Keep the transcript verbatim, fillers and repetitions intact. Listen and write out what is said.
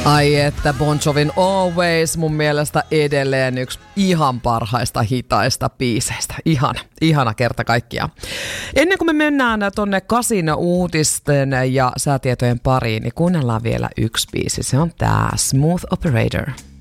Ai että Bon Jovin Always mun mielestä edelleen yksi ihan parhaista hitaista biiseistä. Ihana, ihana kerta kaikkiaan. Ennen kuin me mennään tonne Kasin uutisten ja säätietojen pariin, niin kuunnellaan vielä yksi biisi. Se on tää Smooth Operator.